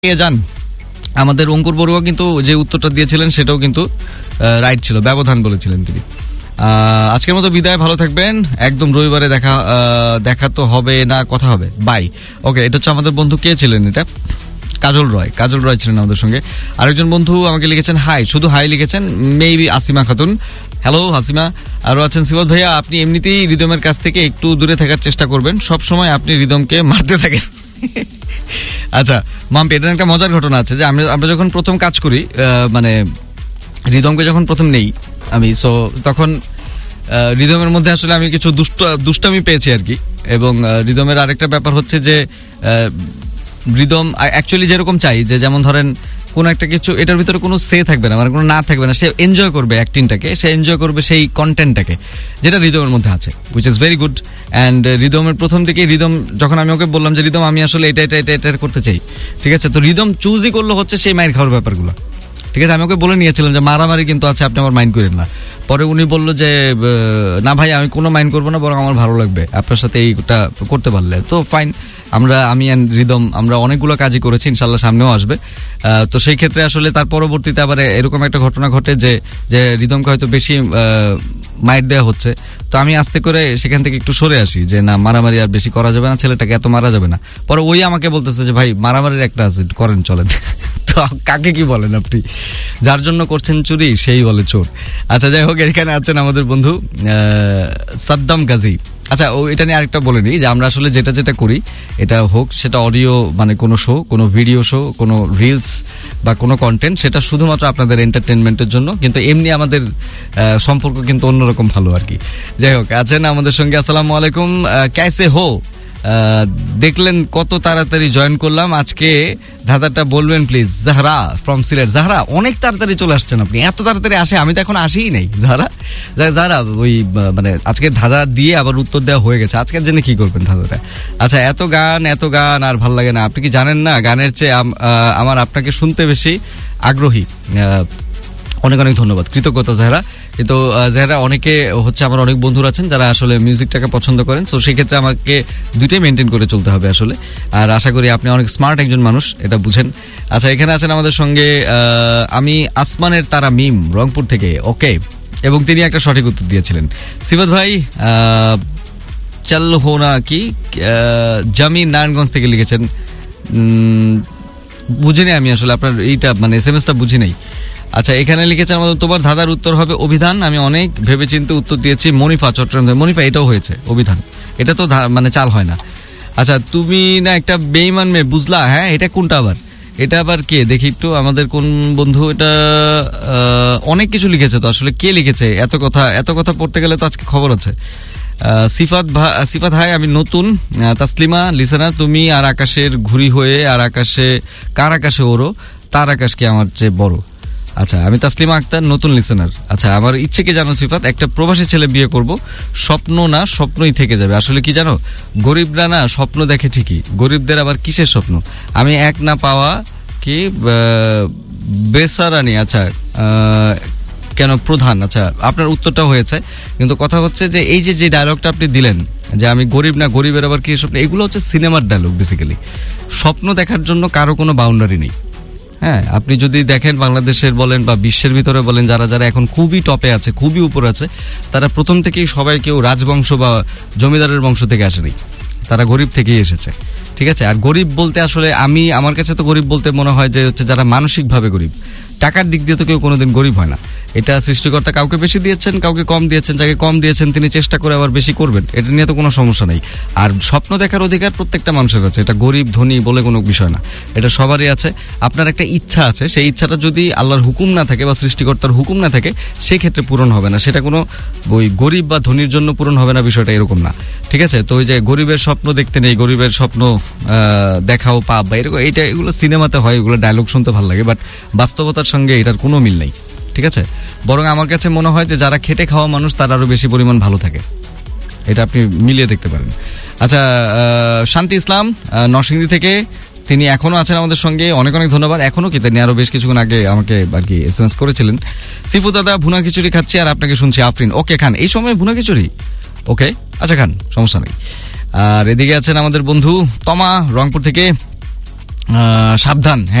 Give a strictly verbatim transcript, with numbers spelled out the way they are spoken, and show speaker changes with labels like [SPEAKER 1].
[SPEAKER 1] এ যান। আমাদের অঙ্কুর বড়ুয়া কিন্তু যে উত্তরটা দিয়েছিলেন সেটাও কিন্তু রাইট ছিল, ব্যবধান বলেছিলেন তিনি। আজকের মতো বিদায়, ভালো থাকবেন। একদম রবিবারে দেখা দেখা তো হবে না, কথা হবে, বাই। ওকে, এটা হচ্ছে আমাদের বন্ধু, কে ছিলেন এটা? কাজল রয়, কাজল রয় ছিলেন আমাদের সঙ্গে। আরেকজন বন্ধু আমাকে লিখেছেন হাই, শুধু হাই লিখেছেন, মেবি আসিমা খাতুন। হ্যালো আসিমা। আরো আছেন সিবত ভাইয়া, আপনি এমনিতেই রিদমের কাছ থেকে একটু দূরে থাকার চেষ্টা করবেন, সব সময় আপনি রিদমকে মারতে থাকেন। আচ্ছা মাম্পি, এটা একটা মজার ঘটনা আছে যে আমরা আমরা যখন প্রথম কাজ করি, মানে রিদমকে যখন প্রথম নেই আমি, সো তখন রিদমের মধ্যে আসলে আমি কিছু দুষ্ট দুষ্টামি পেয়েছি আর কি। এবং রিদমের আরেকটা ব্যাপার হচ্ছে যে রিদম অ্যাকচুয়ালি যেরকম চাই, যে যেমন ধরেন কোন একটা কিছু, এটার ভিতরে কোনো সে থাকবে না, মানে কোনো না থাকবে না, সে এনজয় করবে অ্যাক্টিংটাকে, সে এনজয় করবে সেই কন্টেন্টটাকে, যেটা রিদমের মধ্যে আছে, which is very good. And রিদমের প্রথম দিকে রিদম যখন আমি ওকে বললাম যে রিদম আমি আসলে এটা এটা এটা এটা করতে চাই, ঠিক আছে, তো রিদম চুজই করলো হচ্ছে সেই মাইর খাওয়ার ব্যাপারগুলো, ঠিক আছে। আমি ওকে বলে নিয়েছিলাম যে মারামারি কিন্তু আছে, আপনি আমার মাইন্ড করেন না। পরে উনি বললো যে না ভাই, আমি কোনো মাইন্ড করবো না, বরং আমার ভালো লাগবে আপনার সাথে এইটা করতে পারলে। তো ফাইন, আমরা আমি অ্যান্ড রিদম আমরা অনেকগুলো কাজই করেছি, ইনশাল্লাহ সামনেও আসবে। তো সেই ক্ষেত্রে আসলে তার পরবর্তীতে আবার এরকম একটা ঘটনা ঘটে যে যে রিদমকে হয়তো বেশি মাইট দেওয়া হচ্ছে, তো আমি আস্তে করে সেখান থেকে একটু সরে আসি, যে না মারামারি আর বেশি করা যাবে না, ছেলেটাকে এত মারা যাবে না। পরে ওই আমাকে বলতেছে যে ভাই মারামারির একটা আছে, করেন চলেন। তো কাকে কি বলেন আপনি? যার জন্য করছেন চুরি সেই বলে চোর। আচ্ছা যাই হোক, এখানে আছেন আমাদের বন্ধু সাদ্দাম গাজী। আচ্ছা, ও এটা নিয়ে আরেকটা বলে নিই যে আমরা আসলে যেটা যেটা করি, এটা হোক সেটা অডিও, মানে কোনো শো, কোনো ভিডিও শো, কোনো রিলস বা কোনো কন্টেন্ট, সেটা শুধুমাত্র আপনাদের এন্টারটেনমেন্টের জন্য, কিন্তু এমনি আমাদের সম্পর্ক কিন্তু অন্যরকম ভালো আর কি। যাই হোক, আছেন আমাদের সঙ্গে। আসসালামু আলাইকুম, ক্যাসে হো? দেখলেন কত তাড়াতাড়ি জয়েন করলাম, আজকে ধাঁধাটা বলবেন প্লিজ। জাহরা ফ্রম সিলেট। জাহরা, অনেক তাড়াতাড়ি চলে আসছেন আপনি, এত তাড়াতাড়ি আসে আমি তো এখন আসিই নাই। জাহরা জাহরা ওই মানে আজকে ধাঁধা দিয়ে আবার উত্তর দেওয়া হয়ে গেছে, আজকের জন্য কি করবেন ধাঁধাটা? আচ্ছা, এত গান এত গান আর ভাল লাগে না, আপনি কি জানেন না গানের চেয়ে আমার আপনাকে শুনতে বেশি আগ্রহী। অনেক অনেক ধন্যবাদ, কৃতজ্ঞতা জাহরা। কিন্তু জাহরা, অনেকে হচ্ছে আমার অনেক বন্ধুরা আছেন যারা আসলে মিউজিকটাকে পছন্দ করেন, তো সেই ক্ষেত্রে আমাকে দুইটাই মেনটেন করে চলতে হবে আসলে। আর আশা করি আপনি অনেক স্মার্ট একজন মানুষ, এটা বুঝেন। আচ্ছা, এখানে আছেন আমাদের সঙ্গে আমি আসমানের তারা মিম, রংপুর থেকে। ওকে, এবং তিনি একটা সঠিক উত্তর দিয়েছিলেন। সিফাত ভাই চাল হো না কি জামি নারায়ণগঞ্জ থেকে লিখেছেন, বুঝিনি আমি আসলে আপনার এইটা, মানে এস এম এসটা বুঝি নাই। আচ্ছা, এখানে লিখেছেন আমাদের তোমার ধাঁধার উত্তর হবে অভিধান, আমি অনেক ভেবেচিন্তে উত্তর দিয়েছি। মনিফা চট্টগ্রাম, মনিফা এটাও হয়েছে অভিধান, এটা তো মানে চাল হয় না। আচ্ছা, তুমি না একটা বেঈমান মেয়ে, বুঝলা? হ্যাঁ, এটা কোনটা আবার? এটা আবার কে দেখি একটু, আমাদের কোন বন্ধু? এটা অনেক কিছু লিখেছে, তো আসলে কে লিখেছে? এত কথা এত কথা পড়তে গেলে তো আজকে খবর আছে। সিফাত সিফাত হাই, আমি নতুন। তাসলিমা লিসেনার, তুমি আর আকাশের ঘুড়ি হয়ে আর আকাশে কার আকাশে ওরো, তার আকাশ কি আমার চেয়ে বড়। আচ্ছা, আমি তাসলিমা আক্তার, নতুন লিসেনার। আচ্ছা, আমার ইচ্ছে কি জানো সিফাত? একটা প্রবাসী ছেলে বিয়ে করব, স্বপ্ন না স্বপ্নই থেকে যাবে। আসলে কি জানো, গরিবরা না স্বপ্ন দেখে ঠিকই, গরিবদের আবার কিসের স্বপ্ন? আমি এক না পাওয়া কি বেসারানি। আচ্ছা, কেন প্রধান? আচ্ছা, আপনার উত্তরটা হয়েছে, কিন্তু কথা হচ্ছে যে এই যে যে ডায়লগটা আপনি দিলেন যে আমি গরিব না গরিবের আবার কি স্বপ্ন, এগুলো হচ্ছে সিনেমার ডায়লগ বেসিক্যালি। স্বপ্ন দেখার জন্য কারো কোনো বাউন্ডারি নেই। হ্যাঁ, আপনি যদি দেখেন বাংলাদেশের বলেন বা বিশ্বের ভিতরে বলেন, যারা যারা এখন খুবই টপে আছে, খুবই উপর আছে, তারা প্রথম থেকেই সবাই কেউ রাজবংশ বা জমিদারের বংশ থেকে আসেনি, তারা গরিব থেকেই এসেছে, ঠিক আছে। আর গরিব বলতে আসলে আমি, আমার কাছে তো গরিব বলতে মনে হয় যে হচ্ছে যারা মানসিকভাবে গরিব, টাকার দিক দিয়ে তো কেউ কোনোদিন গরিব হয় না। এটা সৃষ্টিকর্তা কাউকে বেশি দিয়েছেন, কাউকে কম দিয়েছেন, যাকে কম দিয়েছেন তিনি চেষ্টা করে আবার বেশি করবেন, এটা নিয়ে তো কোনো সমস্যা নেই। আর স্বপ্ন দেখার অধিকার প্রত্যেকটা মানুষের আছে, এটা গরিব ধনী বলে কোনো বিষয় না, এটা সবারই আছে। আপনার একটা ইচ্ছা আছে, সেই ইচ্ছাটা যদি আল্লাহর হুকুম না থাকে বা সৃষ্টিকর্তার হুকুম না থাকে, সেই ক্ষেত্রে পূরণ হবে না, সেটা কোনো ওই গরিব বা ধনীর জন্য পূরণ হবে না, বিষয়টা এরকম না, ঠিক আছে। তো ওই যে গরিবের স্বপ্ন দেখতে নেই, গরিবের স্বপ্ন দেখাও পাপ বা এরকম, এইটা এগুলো সিনেমাতে হয়, এগুলো ডায়লগ শুনতে ভালো লাগে, বাট বাস্তবতার সঙ্গে এটার কোনো মিল নেই, ঠিক আছে। বরং আমার কাছে মনে হয় যে যারা খেটে খাওয়া মানুষ তারা আরো বেশি পরিমাণ ভালো থাকে, এটা আপনি মিলিয়ে দেখতে পারেন। আচ্ছা, শান্তি ইসলাম নরসিংদী থেকে, তিনি এখনো আছেন আমাদের সঙ্গে, অনেক অনেক ধন্যবাদ। এখনো কি তিনি আরো বেশ কিছুক্ষণ আগে আমাকে আর কি এস এম এস করেছিলেন। সিফু দাদা, ভুনা খিচুড়ি খাচ্ছি আর আপনাকে শুনছি। আফরিন, ওকে খান, এই সময় ভুনা খিচুড়ি? ওকে, আচ্ছা খান, সমস্যা নেই। আর এদিকে আছেন আমাদের বন্ধু তমা, রংপুর থেকে। আহ, সাবধান।